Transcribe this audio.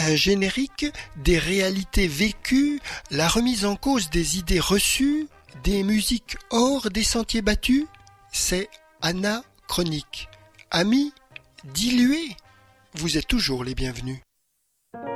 Un générique, des réalités vécues, la remise en cause des idées reçues, des musiques hors des sentiers battus, c'est anachronique. Amis, dilués, vous êtes toujours les bienvenus.